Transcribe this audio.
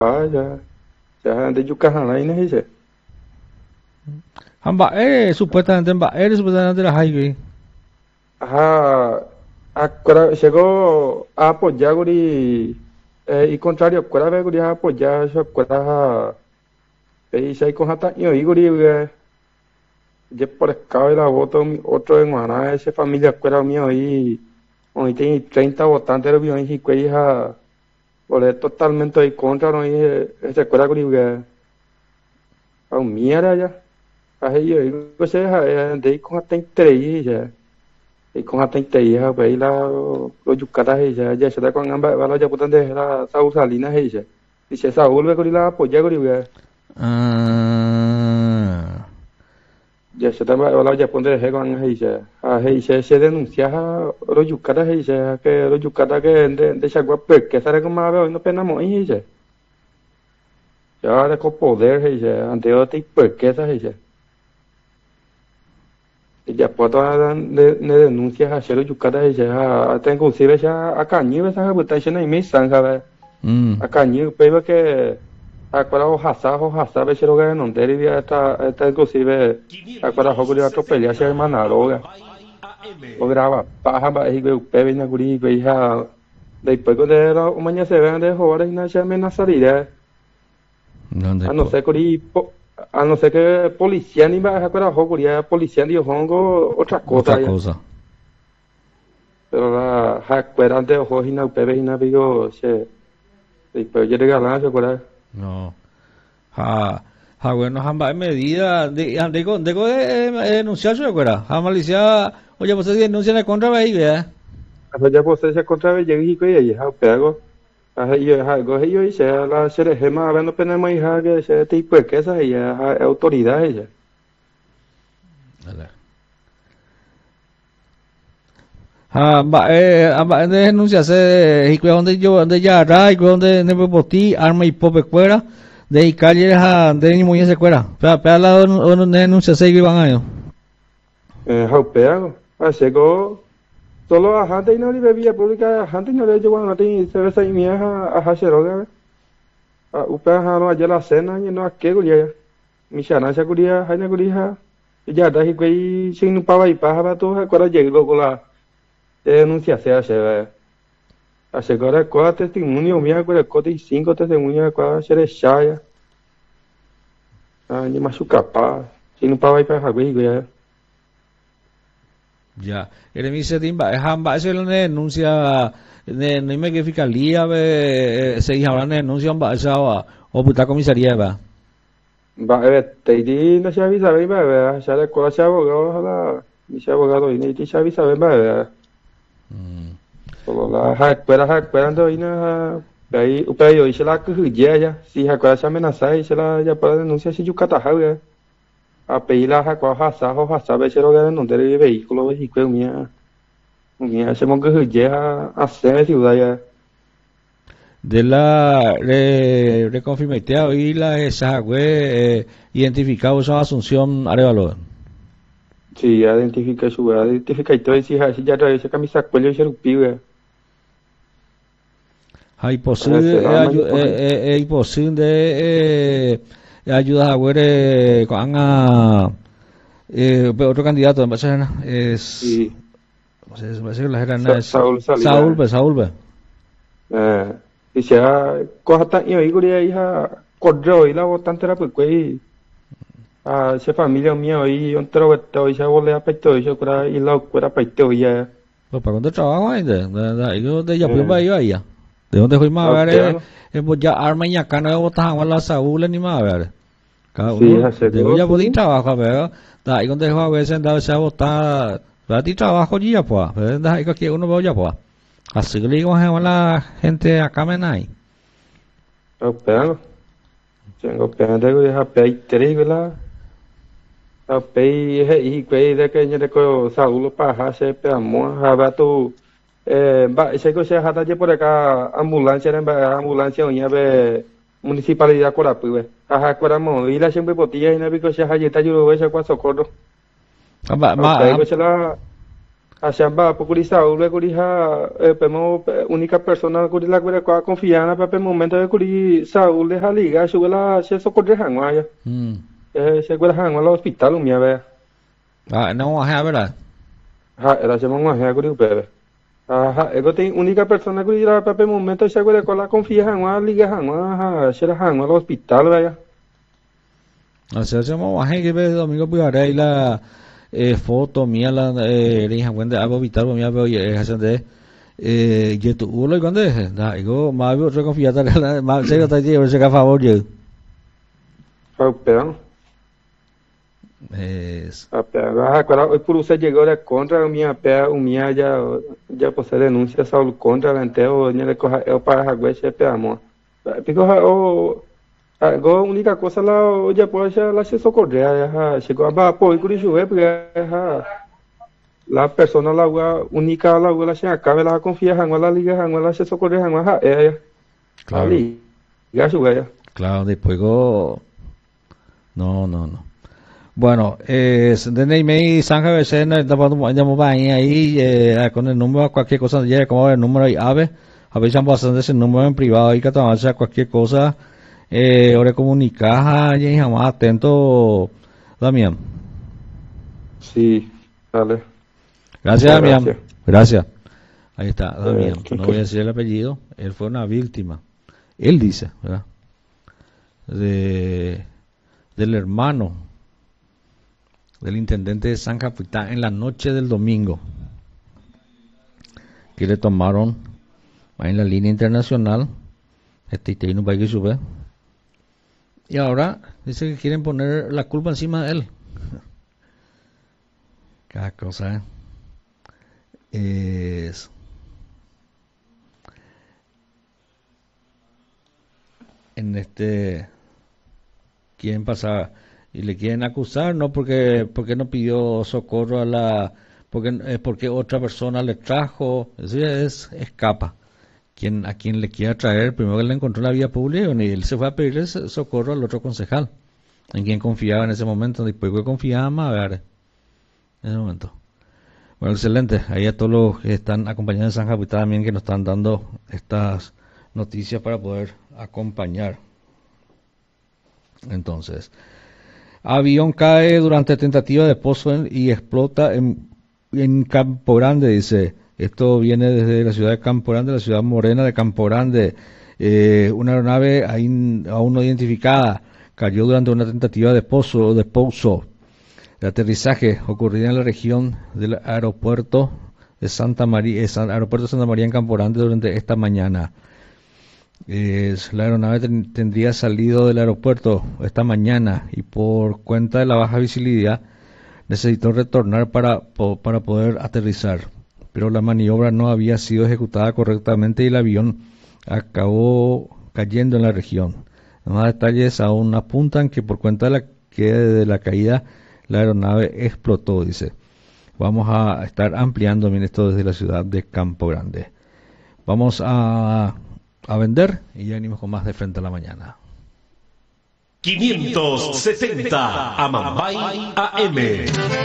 ya de Yucajana y dice. Supuestamente la highway. Ajá, llegó a apoyar y contrario, cuera ve guri a apoyar, yo cuera y se con hasta y guri ya por escala la voto otro en Guaná, esa familia cuera mío y hoy tiene 30 votantes de y que hija por totalmente en contra no y ese cuera guri a un mierda ya. Ahí yo digo, se de ahí con hasta interés ya. Y con hasta interés pues ahí los yucatas ella ya se da con ambas balas ya putan de la Saúl Salinas ella. Dice Saúl ve con la apoya con Ah, ya se da balas ya putan de con ella. A ella se denuncia a los yucatas ella que los yucatas que de chagua pues que sale con más veo y no penamos ella. Ya de con poder ella ante otra y pues que esa ella. Y después de denuncias a cero yucata ella hasta inclusive ya acá ni ves a puta ella ni me ¿sabes? mm, Acá ni pero que acuerda hojasa ve cero que no deriva esta inclusive acuerda jogo de atropellar se hermana lo graba paja va y ve pebe na guri ve ya después de la mañana se ven de jugar y na ya me na salida ¿dónde a no po? ser que a no ser que policía ni va a acuerda jogo ya policía ni hongo otra Otra cosa ya. cosa. Pero la acuerdan de ojos y na pebe y na digo se después yo le ganaba se acuerda. No. Bueno, jamba en medida de denunciar su recuerda. Malicia, oye, pues si denuncian en contra de ahí, vea. Hasta ya pues se contra ve llegué y que ya pego. A ellos algo ellos y se la se gema hablando pena más hija que ese tipo de cosas ella es autoridad ella. De denuncias, y que donde ya arra, y que donde ne boti, arma y pope cuera, de y calle de ni muy se cuera. Pea al lado donde denuncias, y van a ellos. Pego. Así que solo a gente y no le bebía pública, a gente no le llegó a no tiene cerveza y mía a hacer a upa a no allá la cena y no a qué guría. Mi chana se guría, hay una guría. Y ya da y que sin pava y paja todo, cuando llegó con la denuncia se hace. Así que ahora cuatro testimonios, mira, cuatro y cinco testimonios, cuatro se les chaya. Ah, ni más su capaz. Si no pava y paja, güey, güey. Ya, eres mi timba, es hamba, eso es la denuncia, no me que fiscalía, se dice ahora denuncia, esa o puta comisaría, va. Va, te di no se avisa, ven, va, ya le conoce abogado, ojalá, dice abogado, y ni te se avisa, ven, va, solo la esperando y nada. Ahí, pero yo hice la que ya, ya, si jacuera se amenaza, hice la, ya para denunciar si yo cataja, güey. A pedir la jacuera, hasa, ve, se lo que no tiene vehículo, vehículo, mía, se monga que ya, a ser ciudad, ya. De la reconfirmé y la esa güey identificado esa Asunción Arevalo. Sí, ya identifica su, ya identifica y todo, y si ya trae esa camisa, cuello y se lo pide, Hay a ser posible la mayor por ahí. hay posible ayuda a güey con otro candidato en Barcelona es Y va a ser la gerana es Saúl Salinas. Saúl pues. Eh, y sea, cosa tan yo digo ya hija correo y la botante era pues que a esa familia mía y un troveto y se volea peito y yo cura y la cura peito ya Pues para dónde trabajo ahí de donde ya pues va eh ahí ya. De dónde fui más a ver aupeano pues ya arma y acá no botas a la Saúl ni más a ver. Cada sí uno hace de ya podía sí trabajar, pero da ahí donde a veces andaba esa botada, para ti trabajo ya pues, pero da ahí que uno vaya pues. Así que le digo a la gente acá me nai. aupeano tengo pena de ya peito la pei y que de que de ko Saúl para se pe amor ha tu va ese que se hata por acá ambulancia en ambulancia uña be municipalidad Corapi we ajá Coramo y la siempre potilla y na bico se haya ta yuro we se kwa socorro Ma, au pe ma, go se la allá va por curi Saúl curi ha pemo única persona curi la curi qua confiana para el momento de curi Saúl de la liga sube la se socorre hangua se curi hangua al hospital mía ve no a verdad ha era se mong ha curi bebe ha ego tem única persona curi la para el momento se curi con la confía hangua liga hangua ha se la hangua al hospital ve o sea hacemos que ve domingo pues ahora ahí la foto mía la dije cuando algo vital mía veo hacen de tu ulo y cuando da digo más veo reconfiada más se está llevo se a favor yo pero es agora hoy por usted llegó de contra minha pé minha já você denuncia Saúl contra la enteo ni le coja eu para agua se pé amor pico o a única cosa la ya puede ser la se socorrer chegou a apoio por isso porque la persona la única la se acaba la confía en la liga en la se socorrer en claro liga sube claro después no bueno de email Sanja Becena estamos ahí con el número cualquier cosa ya como el número y a veces bastante ese número en privado y que te cualquier cosa ahora comunicas y jamás atento Damián. Sí, dale. Gracias Damián. Gracias. Ahí está Damián. No voy a decir el apellido. Él fue una víctima. Él dice, ¿verdad? Del hermano del intendente de San Capitán en la noche del domingo que le tomaron en la línea internacional y ahora dice que quieren poner la culpa encima de él. Cada cosa es en quieren pasar y le quieren acusar no porque no pidió socorro porque otra persona le trajo, es escapa. A quien le quiera traer, primero que le encontró la vía pública y él se fue a pedirle socorro al otro concejal, en quien confiaba en ese momento, después que confiaba más, a ver, en ese momento. Bueno, excelente, ahí a todos los que están acompañando en San Capitán también que nos están dando estas noticias para poder acompañar. Entonces, avión cae durante tentativa de pozo y explota en Campo Grande, dice. Esto viene desde la ciudad de Campo Grande, la ciudad morena de Campo Grande. Una aeronave aún no identificada cayó durante una tentativa de pouso de aterrizaje ocurrida en la región del aeropuerto de Santa María, en Campo Grande durante esta mañana. La aeronave tendría salido del aeropuerto esta mañana y por cuenta de la baja visibilidad necesitó retornar para poder aterrizar. Pero la maniobra no había sido ejecutada correctamente y el avión acabó cayendo en la región. Más detalles aún apuntan que por cuenta de la caída la aeronave explotó, dice. Vamos a estar ampliando bien esto desde la ciudad de Campo Grande. Vamos a vender y ya venimos con más de Frente a la Mañana. 570 Amambay AM.